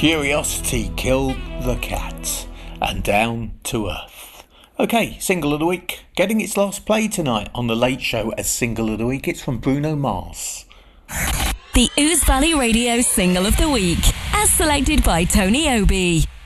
Curiosity killed the cat, and Down to Earth. Okay, single of the week. Getting its last play tonight on The Late Show as single of the week. It's from Bruno Mars. The Ouse Valley Radio Single of the Week, as selected by Tony Obi.